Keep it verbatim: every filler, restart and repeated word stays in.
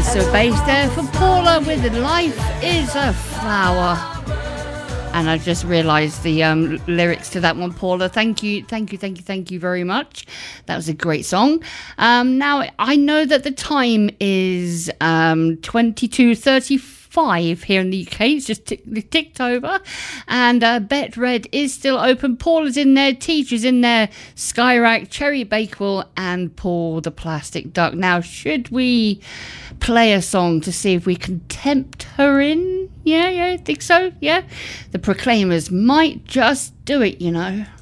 So bass there for Paula with Life is a Flower. And I just realised the um, lyrics to that one, Paula. Thank you, thank you, thank you, thank you very much. That was a great song. Um, now, I know that the time is um, twenty-two thirty-five here in the U K. It's just tick- ticked over. And uh, Bet Red is still open. Paula's in there, Teacher's in there, Skyrack, Cherry Bakewell, and Paul the Plastic Duck. Now, should we play a song to see if we can tempt her in? Yeah, yeah, I think so, yeah. The Proclaimers might just do it, you know.